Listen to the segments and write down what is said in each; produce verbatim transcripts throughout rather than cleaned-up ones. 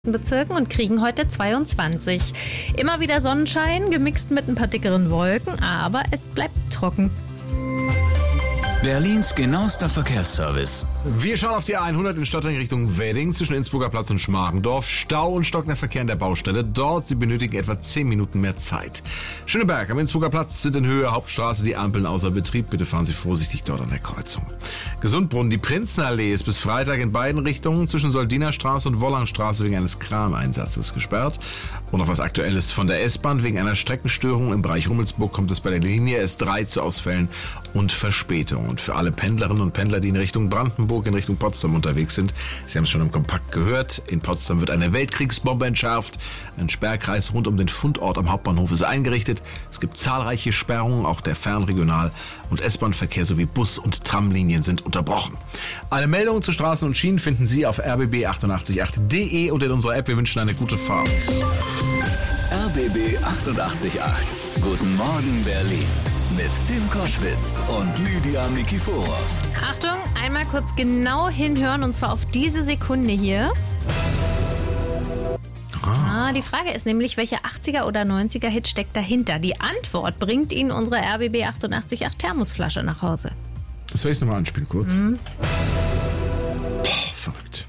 Bezirken und kriegen heute zweiundzwanzig. Immer wieder Sonnenschein, gemixt mit ein paar dickeren Wolken, aber es bleibt trocken. Berlins genauester Verkehrsservice. Wir schauen auf die A hundert in Stadtring Richtung Wedding zwischen Innsbrucker Platz und Schmargendorf. Stau und stockender Verkehr an der Baustelle. Dort, Sie benötigen etwa zehn Minuten mehr Zeit. Schöneberg am Innsbrucker Platz sind in Höhe Hauptstraße die Ampeln außer Betrieb. Bitte fahren Sie vorsichtig dort an der Kreuzung. Gesundbrunnen, die Prinzenallee ist bis Freitag in beiden Richtungen zwischen Soldinerstraße und Wollangstraße wegen eines Kraneinsatzes gesperrt. Und noch was Aktuelles von der S-Bahn. Wegen einer Streckenstörung im Bereich Rummelsburg kommt es bei der Linie S drei zu Ausfällen und Verspätungen. Und für alle Pendlerinnen und Pendler, die in Richtung Brandenburg, in Richtung Potsdam unterwegs sind, Sie haben es schon im Kompakt gehört, in Potsdam wird eine Weltkriegsbombe entschärft. Ein Sperrkreis rund um den Fundort am Hauptbahnhof ist eingerichtet. Es gibt zahlreiche Sperrungen, auch der Fernregional- und S-Bahn-Verkehr sowie Bus- und Tramlinien sind unterbrochen. Alle Meldungen zu Straßen und Schienen finden Sie auf r b b achtundachtzig acht punkt d e und in unserer App. Wir wünschen eine gute Fahrt. R b B achtundachtzig acht. Guten Morgen Berlin. Mit Tim Koschwitz und Lydia Nikiforov. Achtung, einmal kurz genau hinhören und zwar auf diese Sekunde hier. Ah, die Frage ist nämlich, welcher achtziger oder neunziger Hit steckt dahinter? Die Antwort bringt Ihnen unsere R B B achtundachtzig acht Thermosflasche nach Hause. Soll ich es nochmal anspielen kurz? Mhm. Boah, verrückt.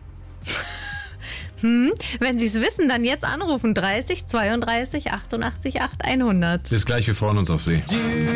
Hm, wenn Sie es wissen, dann jetzt anrufen. dreißig zweiunddreißig achtundachtzig acht hundert. Bis gleich, wir freuen uns auf Sie.